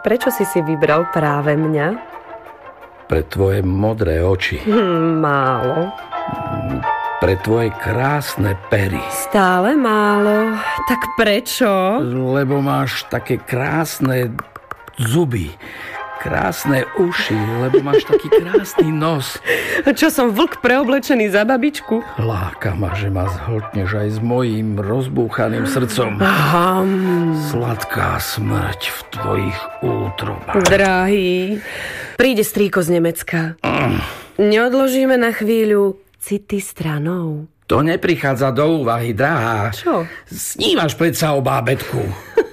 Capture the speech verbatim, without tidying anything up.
prečo si si vybral práve mňa? Pre tvoje modré oči. Hm, málo. Pre tvoje krásne pery. Stále málo. Tak prečo? Lebo máš také krásne zuby. Krásne uši, lebo máš taký krásny nos. Čo som vlk preoblečený za babičku? Láka ma, že ma zhltneš aj s mojím rozbúchaným srdcom. Aha. Sladká smrť v tvojich útrobách. Drahý, príde strýko z Nemecka. Mm. Neodložíme na chvíľu city stranou? To neprichádza do úvahy, drahá. Čo? Snívaš predsa o bábätku.